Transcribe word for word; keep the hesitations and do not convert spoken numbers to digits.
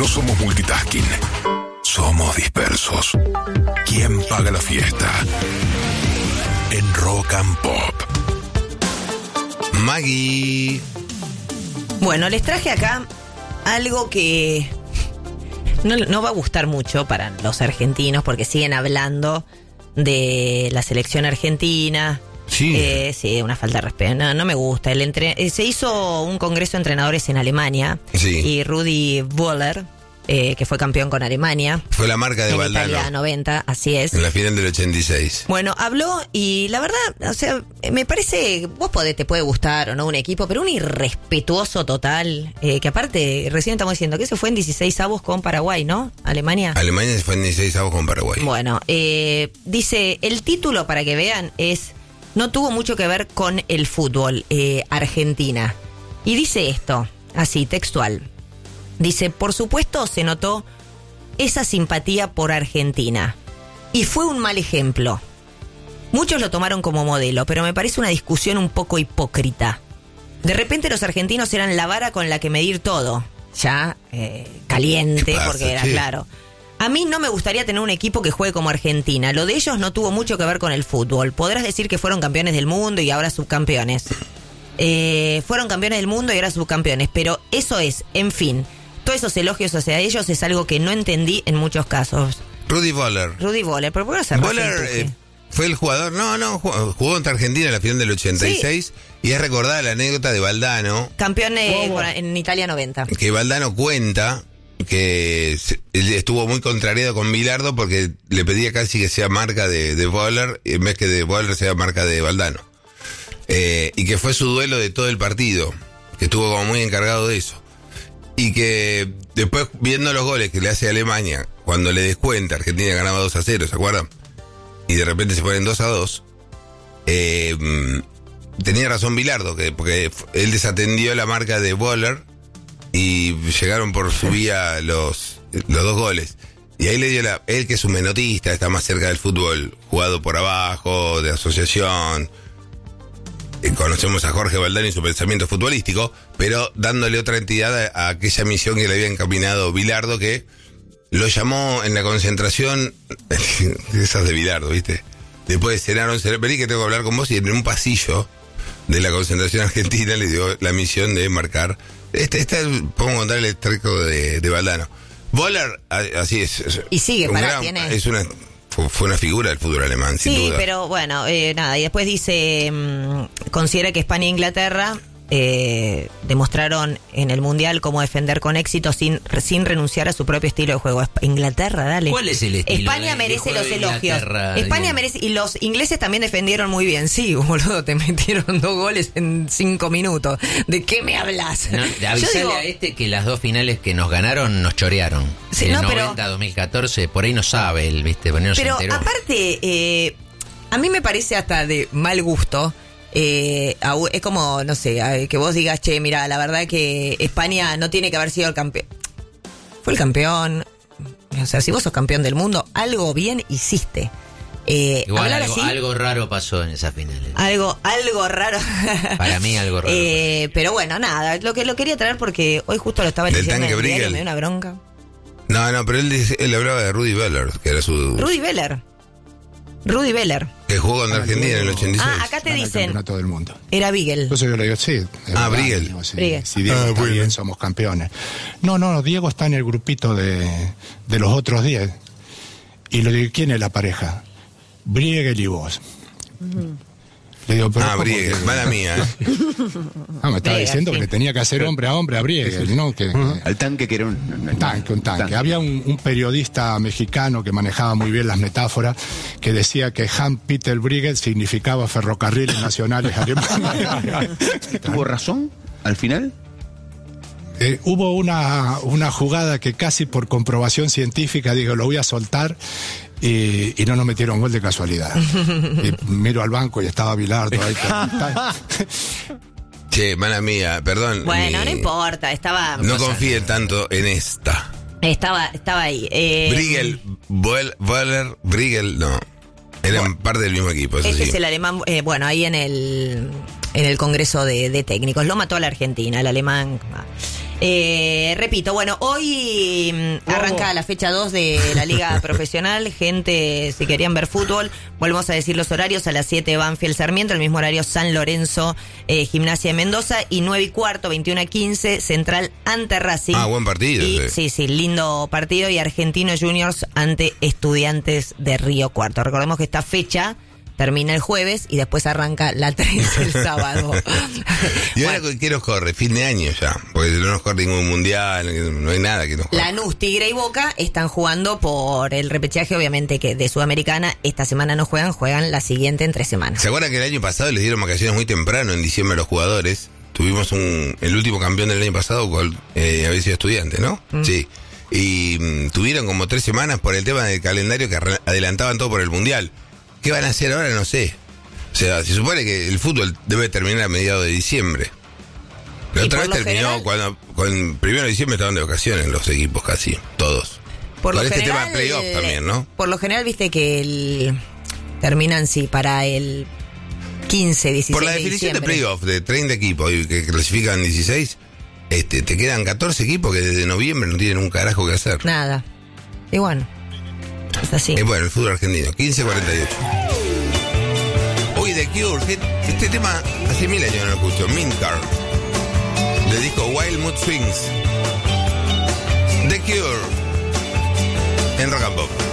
No somos multitasking. Somos dispersos. ¿Quién paga la fiesta? En Rock and Pop. Maggie. Bueno, les traje acá algo que no, no va a gustar mucho para los argentinos porque siguen hablando de la selección argentina. Sí. Eh, sí, una falta de respeto. No, no me gusta. El entre... Se hizo un congreso de entrenadores en Alemania. Sí. Y Rudi Völler, eh, que fue campeón con Alemania. Fue la marca de en Valdano. Italia noventa, así es. En la final del ochenta y seis. Bueno, habló y la verdad, o sea, me parece, vos podés, te puede gustar o no un equipo, pero un irrespetuoso total, eh, que aparte, recién estamos diciendo que eso fue en dieciséis avos con Paraguay, ¿no? Alemania. Alemania se fue en dieciséis avos con Paraguay. Bueno, eh, dice, el título, para que vean, es, no tuvo mucho que ver con el fútbol, eh, Argentina. Y dice esto, así, textual. Dice, por supuesto se notó esa simpatía por Argentina. Y fue un mal ejemplo. Muchos lo tomaron como modelo, pero me parece una discusión un poco hipócrita. De repente los argentinos eran la vara con la que medir todo. Ya, eh, caliente, pasa, porque era sí. claro. A mí no me gustaría tener un equipo que juegue como Argentina. Lo de ellos no tuvo mucho que ver con el fútbol. Podrás decir que fueron campeones del mundo y ahora subcampeones. Eh, fueron campeones del mundo y ahora subcampeones. Pero eso es, en fin... Todos esos elogios hacia ellos es algo que no entendí en muchos casos. Rudi Völler. Rudi Völler, ¿pero por qué no se Völler eh, fue el jugador, no, no, jugó, jugó contra Argentina en la final del ochenta y seis. Sí. Y es recordada la anécdota de Valdano. Campeón eh, oh, en Italia noventa. Que Valdano cuenta que él estuvo muy contrariado con Bilardo porque le pedía casi que sea marca de, de Völler en vez que de Völler sea marca de Valdano. Eh, y que fue su duelo de todo el partido, que estuvo como muy encargado de eso. Y que después, viendo los goles que le hace a Alemania, cuando le descuenta, Argentina ganaba dos a cero, ¿se acuerdan? Y de repente se ponen dos a dos. Eh, tenía razón Bilardo, que porque él desatendió la marca de Völler y llegaron por su vía los, los dos goles. Y ahí le dio la... Él, que es un menotista, está más cerca del fútbol, jugado por abajo, de asociación... Conocemos a Jorge Valdano y su pensamiento futbolístico, pero dándole otra entidad a, a aquella misión que le había encaminado Bilardo, que lo llamó en la concentración, esas de Bilardo, ¿viste? Después cenaron, vení que tengo que hablar con vos, y en un pasillo de la concentración argentina le dio la misión de marcar. Este, este podemos contar el extracto de, de Valdano. Völler, así es. es y sigue, un para gran, tiene. Es una... Fue una figura del fútbol alemán, sin sí, duda. Sí, pero bueno, eh, nada. Y después dice, mmm, considera que España e Inglaterra eh, demostraron en el Mundial cómo defender con éxito sin sin renunciar a su propio estilo de juego. Inglaterra, dale. ¿Cuál es el estilo? España de, merece de los elogios. España bien. merece, y los ingleses también defendieron muy bien. Sí, boludo, te metieron dos goles en cinco minutos. ¿De qué me hablas? No, avisale digo, a este que las dos finales que nos ganaron nos chorearon. Sí, el no, noventa, pero, dos mil catorce, por ahí no sabe él, ¿viste? Bueno, no pero se enteró. aparte, eh, a mí me parece hasta de mal gusto. Eh, es como, no sé, que vos digas, che, mira, la verdad que España no tiene que haber sido el campeón. Fue el campeón. O sea, si vos sos campeón del mundo, algo bien hiciste. Eh, Igual algo, así, algo raro pasó en esa final. Algo, algo raro. Para mí algo raro. Eh, pero bueno, nada, lo que lo quería traer porque hoy justo lo estaba Del diciendo en el tanque diario, Briegel. me dio una bronca. No, no, pero él, dice- él hablaba de Rudi Völler, que era su... Rudi Völler. Rudi Völler. que jugó contra Argentina en el ochenta y seis. Ah, acá te Gana el dicen, campeonato del mundo. era Beagle. Entonces yo le digo, sí. es Ah, verdad, Briegel. digo, si, Briegel. si Diego Ah, está bueno. bien, somos campeones. No, no, Diego está en el grupito de, de los otros diez. Y le digo, ¿quién es la pareja? Briegel y vos. Le digo, pero Ah, ¿cómo Briegel, que- mala mía. ¿eh? Ah, me estaba Briegel, diciendo sí. que le tenía que hacer hombre a hombre a Briegel, ¿no? Que, Al tanque que era un, Un tanque, un tanque. Había un, un periodista mexicano que manejaba muy bien las metáforas, que decía que Hans-Peter Briegel significaba ferrocarriles nacionales alemanes. ¿Tuvo razón al final? Eh, hubo una, una jugada que casi por comprobación científica, digo, lo voy a soltar, y, y no nos metieron gol de casualidad. Y miro al banco y estaba Bilardo ahí. Che, mala mía, perdón. Bueno, mi- no importa, estaba No confíen tanto en esta. estaba estaba ahí. Eh, Briegel, Völl- Völler, Briegel, no. Eran parte del mismo equipo, eso Este sí. es el alemán, eh, bueno, ahí en el en el Congreso de, de Técnicos. Lo mató a la Argentina, el alemán. Eh, repito, bueno, hoy mm, arranca la fecha dos de la Liga Profesional. Gente, si querían ver fútbol, volvemos a decir los horarios. A las siete Banfield Sarmiento, el mismo horario San Lorenzo, eh, Gimnasia de Mendoza. Y nueve y cuarto, veintiuno a quince, Central ante Racing. Ah, buen partido. Y, Sí, sí, sí, lindo partido. Y Argentinos Juniors ante Estudiantes de Río Cuarto. Recordemos que esta fecha termina el jueves y después arranca la tres el sábado. ¿Y ahora Bueno, qué nos corre? Fin de año ya. Porque no nos corre ningún mundial, no hay nada que nos corre. Lanús, Tigre y Boca están jugando por el repechaje, obviamente, que de Sudamericana. Esta semana no juegan, juegan la siguiente en tres semanas. ¿Se acuerdan que el año pasado les dieron vacaciones muy temprano, en diciembre, a los jugadores? Tuvimos un el último campeón del año pasado, cual, eh, había sido Estudiante, ¿no? Mm. Sí. Y mm, tuvieron como tres semanas por el tema del calendario que arre- adelantaban todo por el mundial. ¿Qué van a hacer ahora? No sé. O sea, se supone que el fútbol debe terminar a mediados de diciembre. La Y otra por vez lo terminó general- cuando, con primero de diciembre estaban de vacaciones los equipos casi, todos. Por Con lo este general, tema de playoff también, ¿no? Por lo general, viste que el terminan, sí, para el quince, dieciséis Por la de definición de, diciembre. playoff de treinta equipos y que clasifican dieciséis, este, te quedan catorce equipos que desde noviembre no tienen un carajo que hacer. Nada. Y bueno, es así. Y bueno, el fútbol argentino, quince cuarenta y ocho. Uy, The Cure, que- este tema hace mil años no lo escucho. Mincar, de disco Wild Mood Swings. The Cure, en Rock and Pop.